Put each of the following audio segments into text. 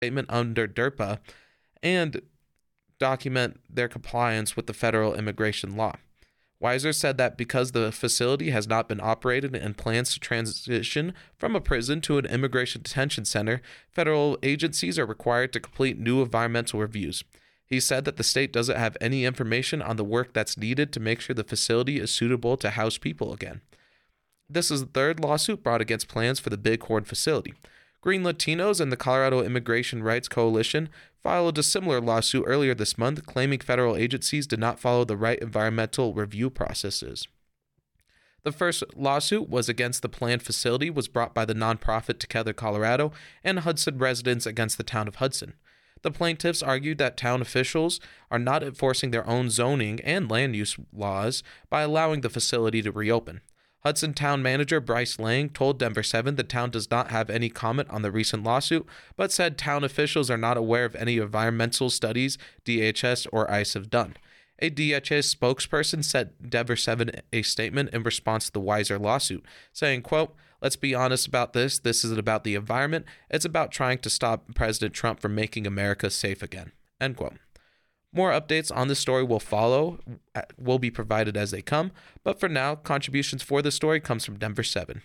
statement under DERPA and document their compliance with the federal immigration law. Weiser said that because the facility has not been operated and plans to transition from a prison to an immigration detention center, federal agencies are required to complete new environmental reviews. He said that the state doesn't have any information on the work that's needed to make sure the facility is suitable to house people again. This is the third lawsuit brought against plans for the Bighorn facility. Green Latinos and the Colorado Immigration Rights Coalition filed a similar lawsuit earlier this month, claiming federal agencies did not follow the right environmental review processes. The first lawsuit was against the planned facility was brought by the nonprofit Together Colorado and Hudson residents against the town of Hudson. The plaintiffs argued that town officials are not enforcing their own zoning and land use laws by allowing the facility to reopen. Hudson Town Manager Bryce Lang told Denver 7 the town does not have any comment on the recent lawsuit, but said town officials are not aware of any environmental studies DHS or ICE have done. A DHS spokesperson sent Denver 7 a statement in response to the Weiser lawsuit, saying, quote, "Let's be honest about this. This isn't about the environment. It's about trying to stop President Trump from making America safe again." End quote. More updates on this story will be provided as they come, but for now, contributions for this story comes from Denver 7.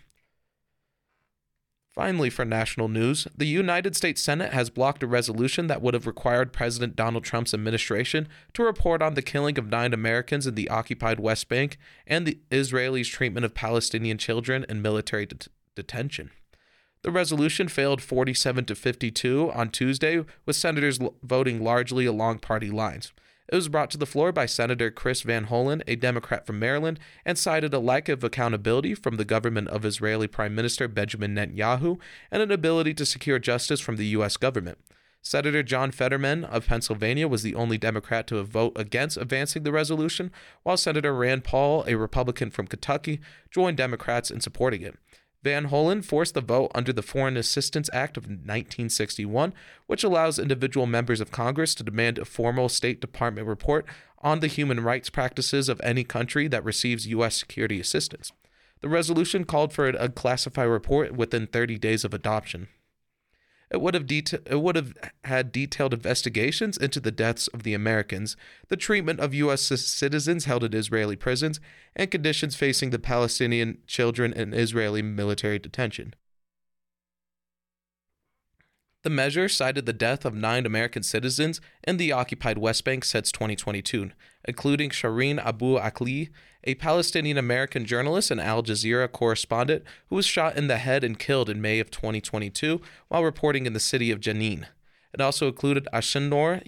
Finally, for national news, the United States Senate has blocked a resolution that would have required President Donald Trump's administration to report on the killing of 9 Americans in the occupied West Bank and the Israelis' treatment of Palestinian children in military detention. The resolution failed 47 to 52 on Tuesday, with senators voting largely along party lines. It was brought to the floor by Senator Chris Van Hollen, a Democrat from Maryland, and cited a lack of accountability from the government of Israeli Prime Minister Benjamin Netanyahu and an ability to secure justice from the U.S. government. Senator John Fetterman of Pennsylvania was the only Democrat to vote against advancing the resolution, while Senator Rand Paul, a Republican from Kentucky, joined Democrats in supporting it. Van Hollen forced the vote under the Foreign Assistance Act of 1961, which allows individual members of Congress to demand a formal State Department report on the human rights practices of any country that receives U.S. security assistance. The resolution called for an unclassified report within 30 days of adoption. It would have had detailed investigations into the deaths of the Americans, the treatment of U.S. citizens held in Israeli prisons, and conditions facing the Palestinian children in Israeli military detention. The measure cited the death of 9 American citizens in the occupied West Bank since 2022, including Shireen Abu Akleh, a Palestinian-American journalist and Al Jazeera correspondent who was shot in the head and killed in May of 2022 while reporting in the city of Jenin. It also included Ashinor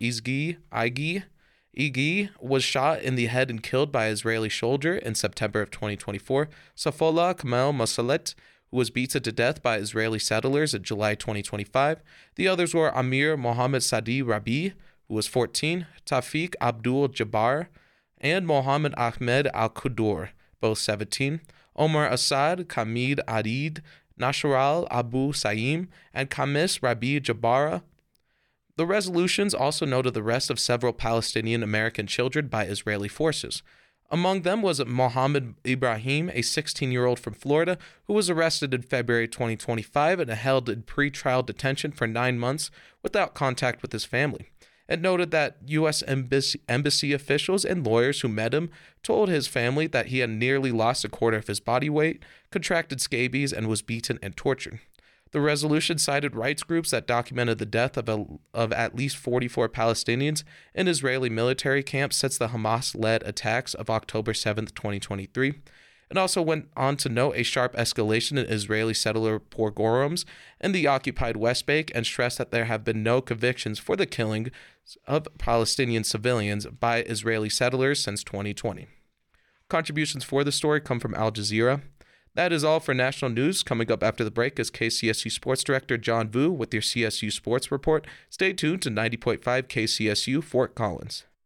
Igi was shot in the head and killed by an Israeli soldier in September of 2024, Safola Kamal Masalet, who was beaten to death by Israeli settlers in July 2025. The others were Amir Mohammed Sadi Rabi, who was 14, Tawfiq Abdul Jabbar, and Mohammed Ahmed Al-Qudur, both 17, Omar Assad, Kamid Adid, Nasharal Abu Saim, and Kamis Rabi Jabara. The resolutions also noted the arrest of several Palestinian American children by Israeli forces. Among them was Mohammed Ibrahim, a 16-year-old from Florida, who was arrested in February 2025 and held in pretrial detention for 9 months without contact with his family. It noted that U.S. embassy officials and lawyers who met him told his family that he had nearly lost a quarter of his body weight, contracted scabies, and was beaten and tortured. The resolution cited rights groups that documented the death of at least 44 Palestinians in Israeli military camps since the Hamas-led attacks of October 7, 2023. It also went on to note a sharp escalation in Israeli settler pogroms in the occupied West Bank and stressed that there have been no convictions for the killing of Palestinian civilians by Israeli settlers since 2020. Contributions for the story come from Al Jazeera. That is all for national news. Coming up after the break is KCSU Sports Director John Vu with your CSU Sports Report. Stay tuned to 90.5 KCSU Fort Collins.